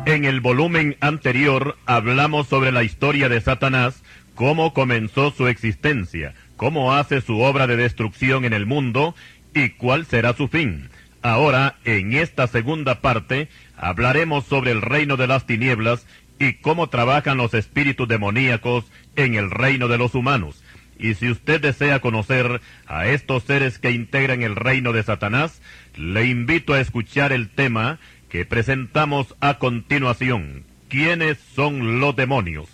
En el volumen anterior hablamos sobre la historia de Satanás, cómo comenzó su existencia, cómo hace su obra de destrucción en el mundo y cuál será su fin. Ahora, en esta segunda parte, hablaremos sobre el reino de las tinieblas y cómo trabajan los espíritus demoníacos en el reino de los humanos. Y si usted desea conocer a estos seres que integran el reino de Satanás, le invito a escuchar el tema que presentamos a continuación. ¿Quiénes son los demonios?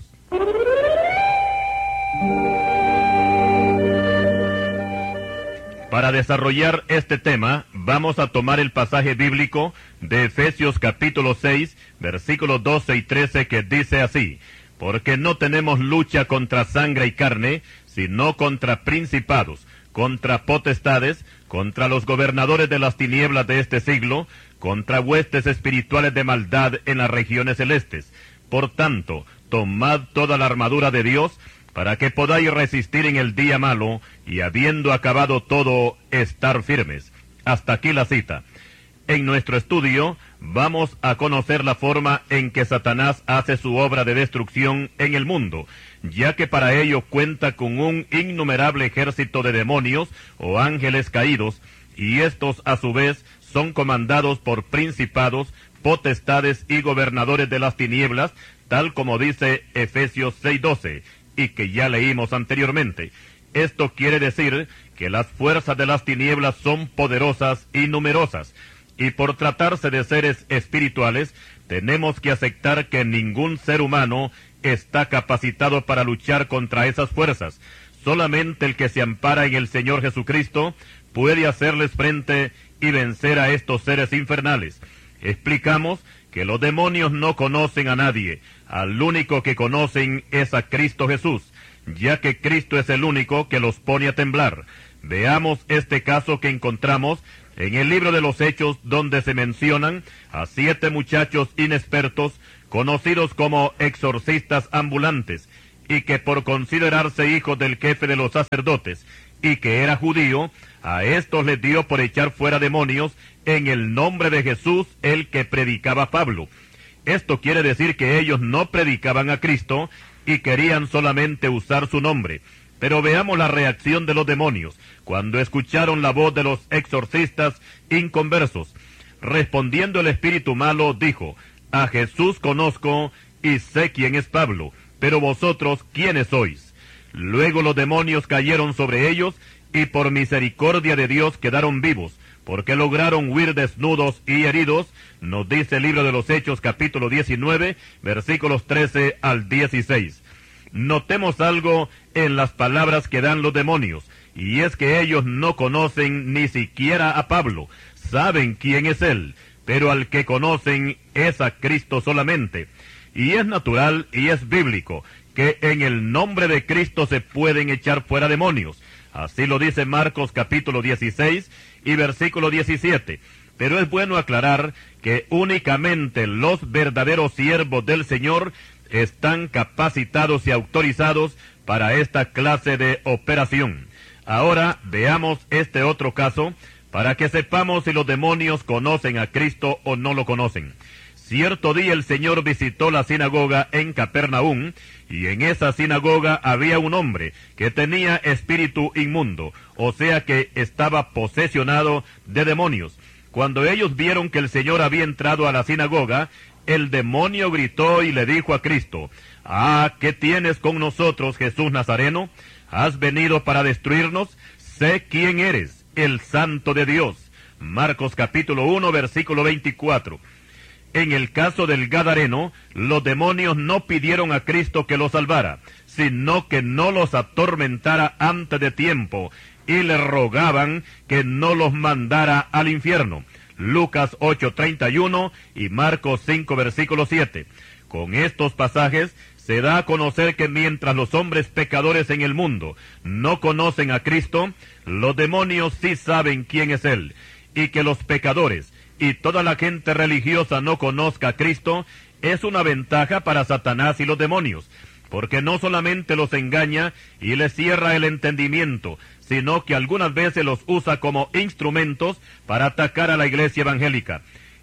Para desarrollar este tema, vamos a tomar el pasaje bíblico de Efesios capítulo 6, versículos 12 y 13, que dice así: porque no tenemos lucha contra sangre y carne, sino contra principados, contra potestades, contra los gobernadores de las tinieblas de este siglo, contra huestes espirituales de maldad en las regiones celestes. Por tanto, tomad toda la armadura de Dios, para que podáis resistir en el día malo, y habiendo acabado todo, estar firmes. Hasta aquí la cita. En nuestro estudio vamos a conocer la forma en que Satanás hace su obra de destrucción en el mundo, ya que para ello cuenta con un innumerable ejército de demonios o ángeles caídos, y estos a su vez son comandados por principados, potestades y gobernadores de las tinieblas, tal como dice Efesios 6:12, y que ya leímos anteriormente. Esto quiere decir que las fuerzas de las tinieblas son poderosas y numerosas, y por tratarse de seres espirituales, tenemos que aceptar que ningún ser humano está capacitado para luchar contra esas fuerzas. Solamente el que se ampara en el Señor Jesucristo puede hacerles frente y vencer a estos seres infernales. Explicamos que los demonios no conocen a nadie, al único que conocen es a Cristo Jesús, ya que Cristo es el único que los pone a temblar. Veamos este caso que encontramos en el libro de los Hechos, donde se mencionan a 7 muchachos inexpertos, conocidos como exorcistas ambulantes, y que por considerarse hijos del jefe de los sacerdotes, y que era judío, a estos les dio por echar fuera demonios en el nombre de Jesús, el que predicaba Pablo. Esto quiere decir que ellos no predicaban a Cristo y querían solamente usar su nombre. Pero veamos la reacción de los demonios cuando escucharon la voz de los exorcistas inconversos. Respondiendo el espíritu malo, dijo: a Jesús conozco y sé quién es Pablo, pero vosotros, ¿quiénes sois? Luego los demonios cayeron sobre ellos y por misericordia de Dios quedaron vivos, porque lograron huir desnudos y heridos, nos dice el libro de los Hechos capítulo 19, versículos 13 al 16. Notemos algo en las palabras que dan los demonios, y es que ellos no conocen ni siquiera a Pablo, saben quién es él, pero al que conocen es a Cristo solamente. Y es natural y es bíblico que en el nombre de Cristo se pueden echar fuera demonios. Así lo dice Marcos capítulo 16 y versículo 17. Pero es bueno aclarar que únicamente los verdaderos siervos del Señor están capacitados y autorizados para esta clase de operación. Ahora veamos este otro caso para que sepamos si los demonios conocen a Cristo o no lo conocen. Cierto día el Señor visitó la sinagoga en Capernaum, y en esa sinagoga había un hombre que tenía espíritu inmundo, o sea que estaba posesionado de demonios. Cuando ellos vieron que el Señor había entrado a la sinagoga, el demonio gritó y le dijo a Cristo: «Ah, ¿qué tienes con nosotros, Jesús Nazareno? ¿Has venido para destruirnos? Sé quién eres, el Santo de Dios». Marcos capítulo 1, versículo 24. En el caso del Gadareno, los demonios no pidieron a Cristo que los salvara, sino que no los atormentara antes de tiempo, y le rogaban que no los mandara al infierno. Lucas 8:31 y Marcos 5, versículo 7. Con estos pasajes se da a conocer que mientras los hombres pecadores en el mundo no conocen a Cristo, los demonios sí saben quién es Él, y que los pecadores y toda la gente religiosa no conozca a Cristo es una ventaja para Satanás y los demonios, porque no solamente los engaña y les cierra el entendimiento, sino que algunas veces los usa como instrumentos para atacar a la iglesia evangélica.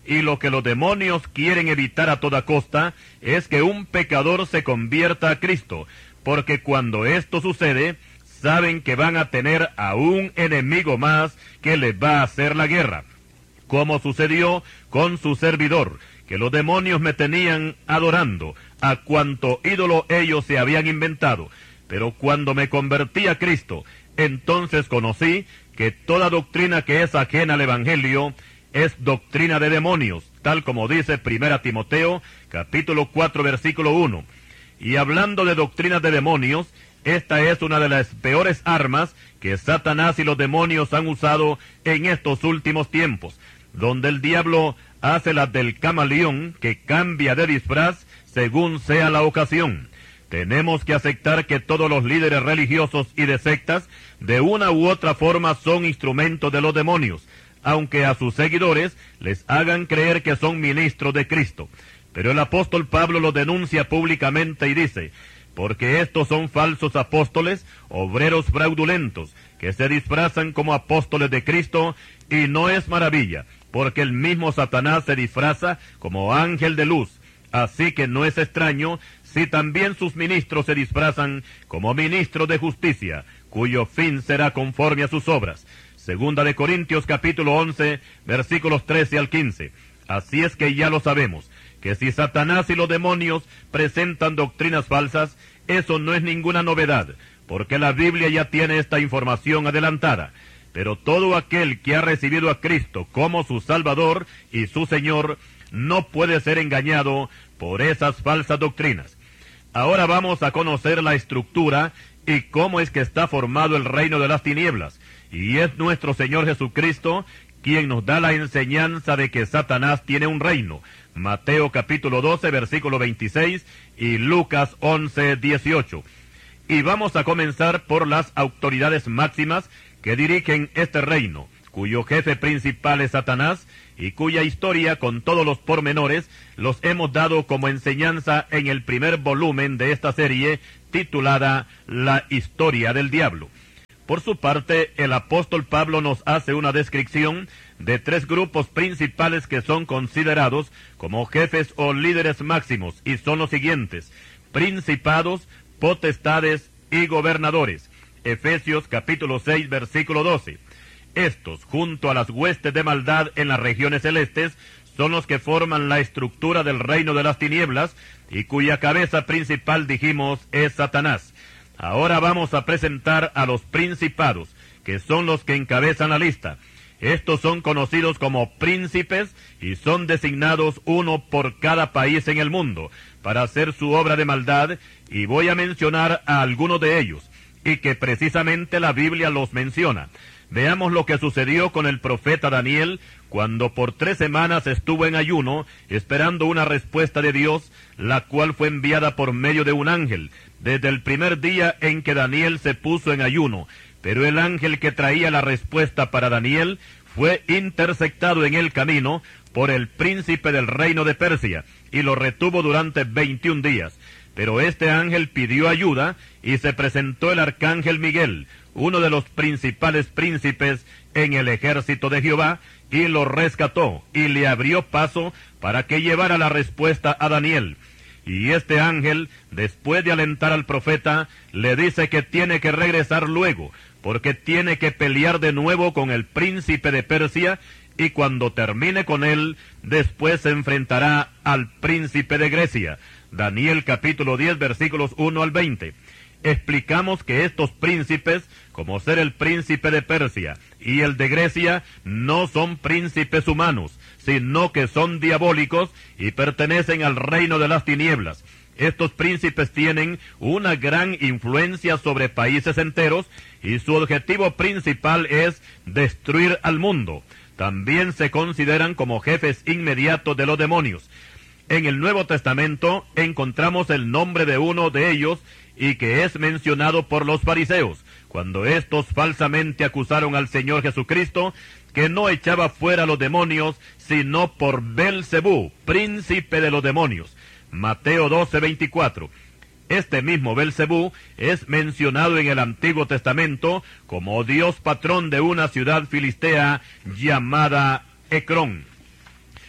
y lo que los demonios quieren evitar a toda costa es que un pecador se convierta a Cristo, porque cuando esto sucede, saben que van a tener a un enemigo más que les va a hacer la guerra, como sucedió con su servidor, que los demonios me tenían adorando a cuanto ídolo ellos se habían inventado. Pero cuando me convertí a Cristo, entonces conocí que toda doctrina que es ajena al Evangelio es doctrina de demonios, tal como dice 1 Timoteo, capítulo 4, versículo 1. Y hablando de doctrinas de demonios, esta es una de las peores armas que Satanás y los demonios han usado en estos últimos tiempos, donde el diablo hace la del camaleón, que cambia de disfraz según sea la ocasión. Tenemos que aceptar que todos los líderes religiosos y de sectas, de una u otra forma, son instrumentos de los demonios, aunque a sus seguidores les hagan creer que son ministros de Cristo. Pero el apóstol Pablo lo denuncia públicamente y dice: porque estos son falsos apóstoles, obreros fraudulentos, que se disfrazan como apóstoles de Cristo, y no es maravilla, porque el mismo Satanás se disfraza como ángel de luz. Así que no es extraño si también sus ministros se disfrazan como ministros de justicia, cuyo fin será conforme a sus obras. Segunda de Corintios capítulo 11, versículos 13 al 15. Así es que ya lo sabemos, que si Satanás y los demonios presentan doctrinas falsas, eso no es ninguna novedad, porque la Biblia ya tiene esta información adelantada. Pero todo aquel que ha recibido a Cristo como su Salvador y su Señor, no puede ser engañado por esas falsas doctrinas. Ahora vamos a conocer la estructura y cómo es que está formado el reino de las tinieblas, y es nuestro Señor Jesucristo quien nos da la enseñanza de que Satanás tiene un reino. Mateo capítulo 12, versículo 26 y Lucas 11, 18. Y vamos a comenzar por las autoridades máximas que dirigen este reino, cuyo jefe principal es Satanás, y cuya historia con todos los pormenores los hemos dado como enseñanza en el primer volumen de esta serie titulada La historia del diablo. Por su parte, el apóstol Pablo nos hace una descripción de tres grupos principales que son considerados como jefes o líderes máximos, y son los siguientes: principados, potestades y gobernadores. Efesios capítulo 6, versículo 12. Estos, junto a las huestes de maldad en las regiones celestes, son los que forman la estructura del reino de las tinieblas, y cuya cabeza principal, dijimos, es Satanás. Ahora vamos a presentar a los principados, que son los que encabezan la lista. Estos son conocidos como príncipes y son designados uno por cada país en el mundo para hacer su obra de maldad, y voy a mencionar a algunos de ellos, y que precisamente la Biblia los menciona. Veamos lo que sucedió con el profeta Daniel, cuando por 3 semanas estuvo en ayuno, esperando una respuesta de Dios, la cual fue enviada por medio de un ángel, desde el primer día en que Daniel se puso en ayuno. Pero el ángel que traía la respuesta para Daniel fue interceptado en el camino por el príncipe del reino de Persia, y lo retuvo durante 21 días. Pero este ángel pidió ayuda, y se presentó el arcángel Miguel, uno de los principales príncipes en el ejército de Jehová, y lo rescató, y le abrió paso para que llevara la respuesta a Daniel. Y este ángel, después de alentar al profeta, le dice que tiene que regresar luego, porque tiene que pelear de nuevo con el príncipe de Persia, y cuando termine con él, después se enfrentará al príncipe de Grecia. Daniel capítulo 10, versículos 1 al 20. Explicamos que estos príncipes, como ser el príncipe de Persia y el de Grecia, no son príncipes humanos, sino que son diabólicos y pertenecen al reino de las tinieblas. Estos príncipes tienen una gran influencia sobre países enteros, y su objetivo principal es destruir al mundo. También se consideran como jefes inmediatos de los demonios. En el Nuevo Testamento encontramos el nombre de uno de ellos, y que es mencionado por los fariseos, cuando éstos falsamente acusaron al Señor Jesucristo, que no echaba fuera a los demonios, sino por Belcebú, príncipe de los demonios. Mateo 12, 24. Este mismo Belcebú es mencionado en el Antiguo Testamento como dios patrón de una ciudad filistea llamada Ecrón.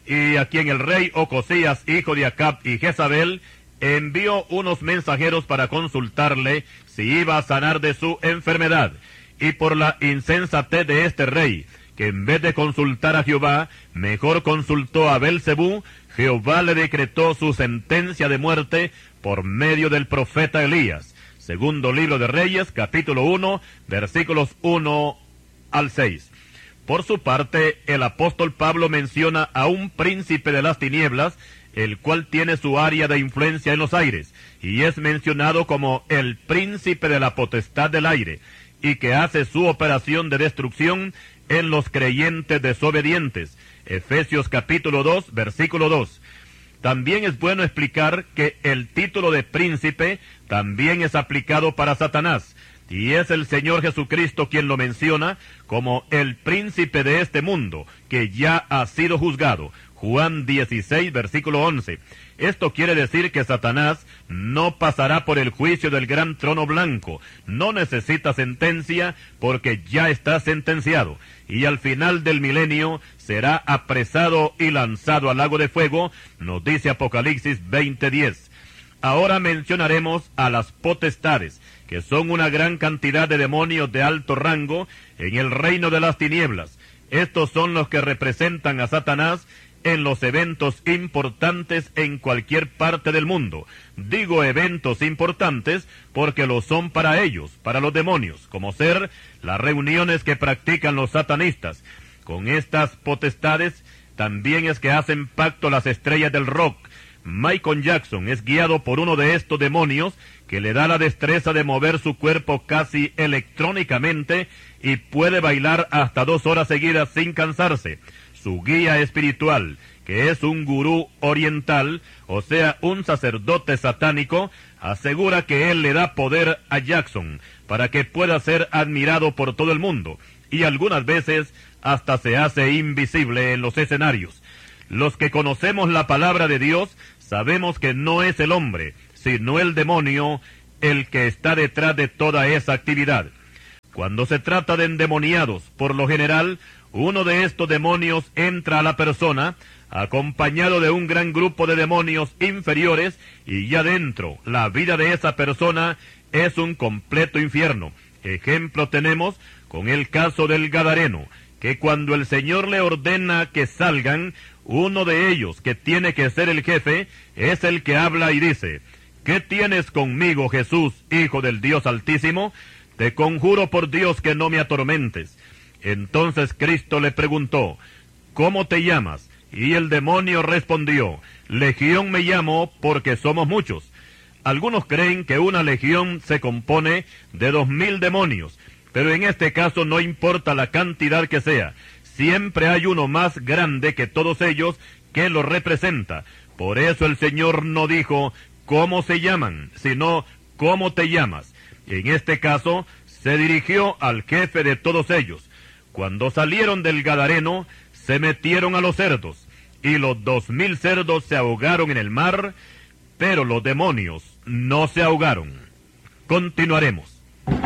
y a quien el rey Ocosías, hijo de Acab y Jezabel, envió unos mensajeros para consultarle si iba a sanar de su enfermedad. Y por la insensatez de este rey, que en vez de consultar a Jehová, mejor consultó a Belzebú, Jehová le decretó su sentencia de muerte por medio del profeta Elías. Segundo libro de Reyes, capítulo 1, versículos 1 al 6. Por su parte, el apóstol Pablo menciona a un príncipe de las tinieblas, el cual tiene su área de influencia en los aires, y es mencionado como el príncipe de la potestad del aire, y que hace su operación de destrucción en los creyentes desobedientes. Efesios capítulo 2, versículo 2. También es bueno explicar que el título de príncipe también es aplicado para Satanás, y es el Señor Jesucristo quien lo menciona como el príncipe de este mundo, que ya ha sido juzgado. Juan 16, versículo 11. Esto quiere decir que Satanás no pasará por el juicio del gran trono blanco, no necesita sentencia porque ya está sentenciado, y al final del milenio será apresado y lanzado al lago de fuego, nos dice Apocalipsis 20:10. Ahora mencionaremos a las potestades, que son una gran cantidad de demonios de alto rango en el reino de las tinieblas. Estos son los que representan a Satanás en los eventos importantes en cualquier parte del mundo. Digo eventos importantes porque lo son para ellos, para los demonios, como ser las reuniones que practican los satanistas. Con estas potestades también es que hacen pacto las estrellas del rock. Michael Jackson es guiado por uno de estos demonios que le da la destreza de mover su cuerpo casi electrónicamente y puede bailar hasta 2 horas seguidas sin cansarse. Su guía espiritual, que es un gurú oriental, o sea, un sacerdote satánico, asegura que él le da poder a Jackson para que pueda ser admirado por todo el mundo, y algunas veces hasta se hace invisible en los escenarios. Los que conocemos la palabra de Dios sabemos que no es el hombre, sino el demonio, el que está detrás de toda esa actividad. Cuando se trata de endemoniados, por lo general, uno de estos demonios entra a la persona, acompañado de un gran grupo de demonios inferiores, y ya dentro, la vida de esa persona es un completo infierno. Ejemplo tenemos con el caso del Gadareno, que cuando el Señor le ordena que salgan, uno de ellos, que tiene que ser el jefe, es el que habla y dice: ¿Qué tienes conmigo, Jesús, Hijo del Dios Altísimo? Te conjuro por Dios que no me atormentes. Entonces Cristo le preguntó: ¿Cómo te llamas? Y el demonio respondió: Legión me llamo porque somos muchos. Algunos creen que una legión se compone de 2000 demonios, pero en este caso no importa la cantidad que sea, siempre hay uno más grande que todos ellos que lo representa. Por eso el Señor no dijo cómo se llaman, sino cómo te llamas. En este caso se dirigió al jefe de todos ellos. Cuando salieron del Gadareno, se metieron a los cerdos, y los 2000 cerdos se ahogaron en el mar, pero los demonios no se ahogaron. Continuaremos.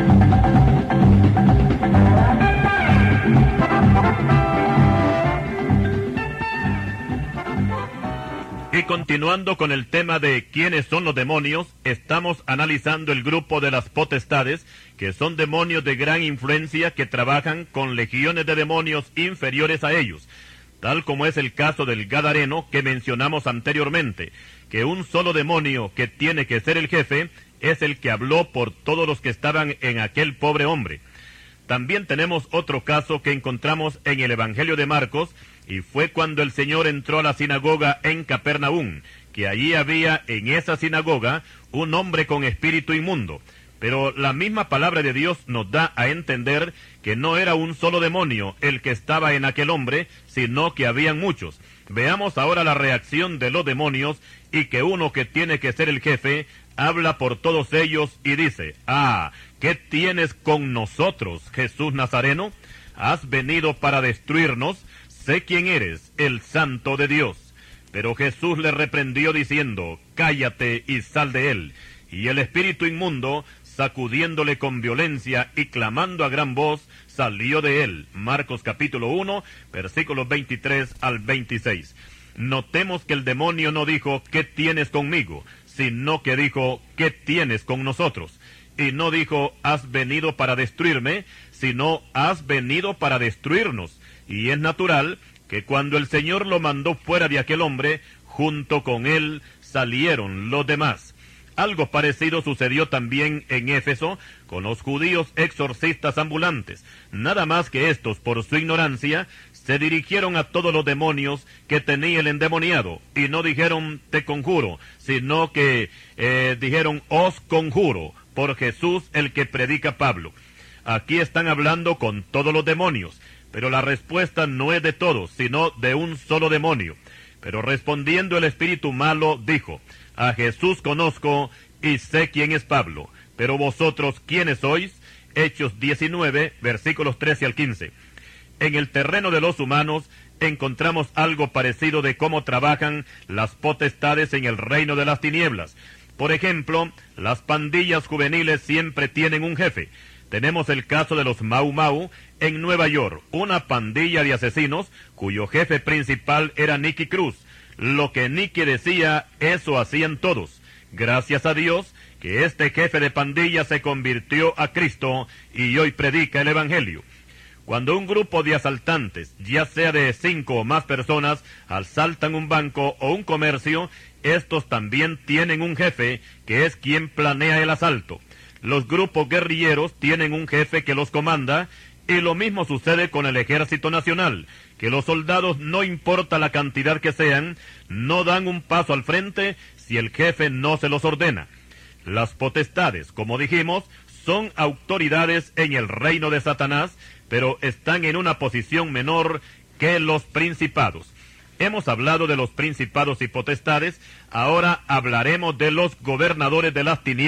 Y continuando con el tema de quiénes son los demonios, estamos analizando el grupo de las potestades, que son demonios de gran influencia que trabajan con legiones de demonios inferiores a ellos, tal como es el caso del Gadareno que mencionamos anteriormente, que un solo demonio que tiene que ser el jefe es el que habló por todos los que estaban en aquel pobre hombre. También tenemos otro caso que encontramos en el Evangelio de Marcos, y fue cuando el Señor entró a la sinagoga en Capernaum, que allí había en esa sinagoga un hombre con espíritu inmundo. Pero la misma palabra de Dios nos da a entender que no era un solo demonio el que estaba en aquel hombre, sino que habían muchos. Veamos ahora la reacción de los demonios, y que uno que tiene que ser el jefe habla por todos ellos y dice: ¿qué tienes con nosotros, Jesús Nazareno? ¿Has venido para destruirnos? Sé quién eres, el Santo de Dios. Pero Jesús le reprendió diciendo: cállate y sal de él. Y el espíritu inmundo, sacudiéndole con violencia y clamando a gran voz, salió de él. Marcos capítulo 1, versículos 23 al 26. Notemos que el demonio no dijo, ¿qué tienes conmigo?, sino que dijo, ¿qué tienes con nosotros? Y no dijo, has venido para destruirme, sino has venido para destruirnos. Y es natural que cuando el Señor lo mandó fuera de aquel hombre, junto con él salieron los demás. Algo parecido sucedió también en Éfeso con los judíos exorcistas ambulantes. Nada más que estos, por su ignorancia, se dirigieron a todos los demonios que tenía el endemoniado, y no dijeron, te conjuro, sino que dijeron, os conjuro, por Jesús el que predica Pablo. Aquí están hablando con todos los demonios, pero la respuesta no es de todos, sino de un solo demonio. Pero respondiendo el espíritu malo, dijo, a Jesús conozco y sé quién es Pablo, pero vosotros, ¿quiénes sois? Hechos 19, versículos 13 al 15. En el terreno de los humanos encontramos algo parecido de cómo trabajan las potestades en el reino de las tinieblas. Por ejemplo, las pandillas juveniles siempre tienen un jefe. Tenemos el caso de los Mau Mau en Nueva York, una pandilla de asesinos cuyo jefe principal era Nicky Cruz. Lo que Nicky decía, eso hacían todos. Gracias a Dios que este jefe de pandilla se convirtió a Cristo y hoy predica el Evangelio. Cuando un grupo de asaltantes, ya sea de 5 o más personas, asaltan un banco o un comercio, estos también tienen un jefe que es quien planea el asalto. Los grupos guerrilleros tienen un jefe que los comanda, y lo mismo sucede con el Ejército Nacional, que los soldados, no importa la cantidad que sean, no dan un paso al frente si el jefe no se los ordena. Las potestades, como dijimos, son autoridades en el reino de Satanás, pero están en una posición menor que los principados. Hemos hablado de los principados y potestades, ahora hablaremos de los gobernadores de las tinieblas.